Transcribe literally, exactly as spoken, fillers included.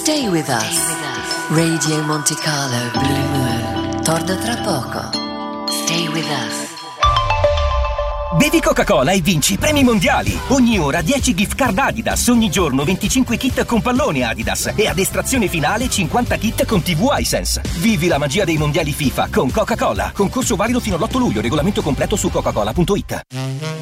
Stay with us. Radio Monte Carlo Blue Moon torna tra poco. Stay with us. Bevi Coca-Cola e vinci premi mondiali. Ogni ora dieci gift card Adidas, ogni giorno venticinque kit con pallone Adidas e ad estrazione finale cinquanta kit con tivù iSense. Vivi la magia dei mondiali FIFA con Coca-Cola. Concorso valido fino all'otto luglio, regolamento completo su coca cola punto it.